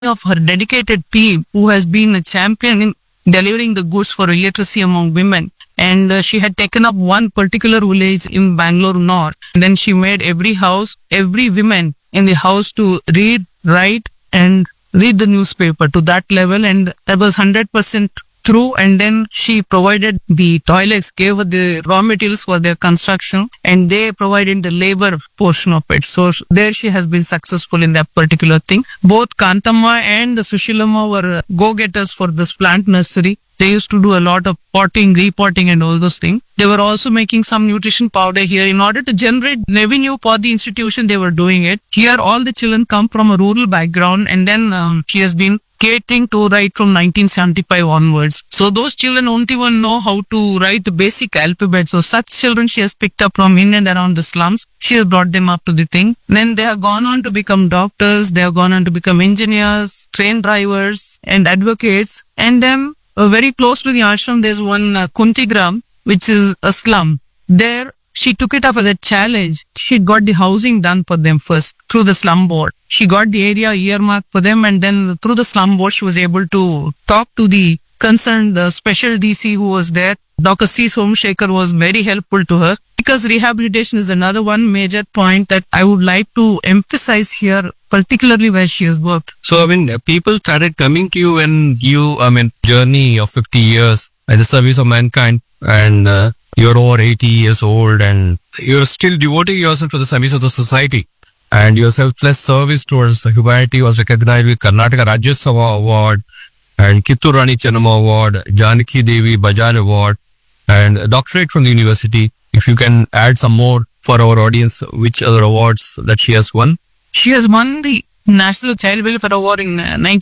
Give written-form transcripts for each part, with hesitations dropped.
of her dedicated team who has been a champion in delivering the goods for illiteracy among women. And she had taken up one particular village in Bangalore North. And then she made every house, every woman in the house to read, write and read the newspaper to that level. And that was 100% true. And then she provided the toilets, gave her the raw materials for their construction, and they provided the labor portion of it. So there she has been successful in that particular thing. Both Kantamma and Sushilamma were go-getters for this plant nursery. They used to do a lot of potting, repotting and all those things. They were also making some nutrition powder here in order to generate revenue for the institution. They were doing it. Here all the children come from a rural background, and then she has been catering to right from 1975 onwards. So those children don't even know how to write the basic alphabet. So such children she has picked up from in and around the slums. She has brought them up to the thing. Then they have gone on to become doctors. They have gone on to become engineers, train drivers and advocates. And then very close to the ashram, there's one Kuntigram, which is a slum. There, she took it up as a challenge. She got the housing done for them first through the slum board. She got the area earmarked for them, and then through the slum board, she was able to talk to the concerned special DC who was there. Dr. C. Somshekhar was very helpful to her, because rehabilitation is another one major point that I would like to emphasize here, particularly where she has worked. So, people started coming to you when you, journey of 50 years at the service of mankind, and you're over 80 years old and you're still devoting yourself to the service of the society, and your selfless service towards humanity was recognized with Karnataka Rajyasabha Award and Kittur Rani Chennamma Award, Janaki Devi Bajaj Award, and a doctorate from the university. If you can add some more for our audience, which other awards that she has won? She has won the National Child Welfare Award in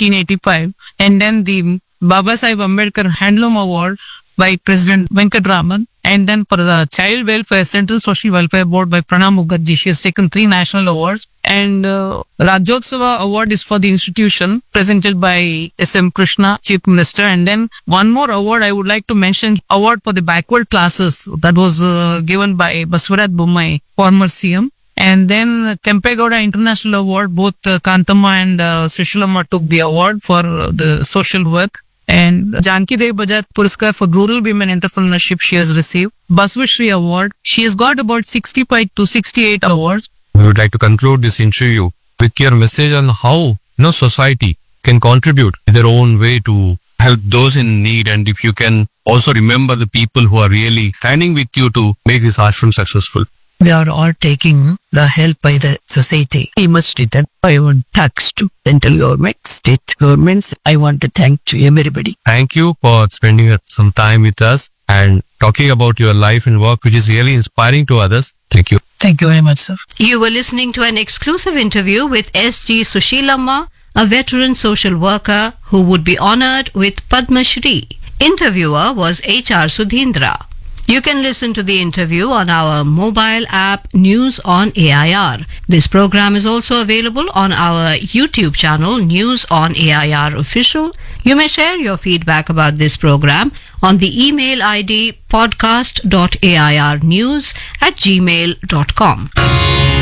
1985, and then the Baba Sahib Ambedkar Handloom Award by President Venkatraman, and then for the Child Welfare, Central Social Welfare Board by Pranab Mukherjee. She has taken 3 national awards, and Rajyotsava Award is for the institution, presented by S.M. Krishna, Chief Minister. And then one more award I would like to mention, award for the backward classes, that was given by Basavaraj Bommai, former CM. And then Kempegowda International Award, both Kantamma and Sushilamma took the award for the social work. And Janaki Devi Bajaj Puraskar for rural women entrepreneurship she has received. Basavashri Award. She has got about 65 to 68 awards. We would like to conclude this interview with your message on how society can contribute in their own way to help those in need, and if you can also remember the people who are really standing with you to make this ashram successful. We are all taking the help by the society. We must return. I want thanks to central government, state governments. I want to thank to everybody. Thank you for spending some time with us and talking about your life and work, which is really inspiring to others. Thank you. Thank you very much, sir. You were listening to an exclusive interview with S.G. Sushilamma, a veteran social worker who would be honored with Padma Shri. Interviewer was H.R. Sudhindra. You can listen to the interview on our mobile app News on AIR. This program is also available on our YouTube channel News on AIR Official. You may share your feedback about this program on the email ID podcast.airnews@gmail.com.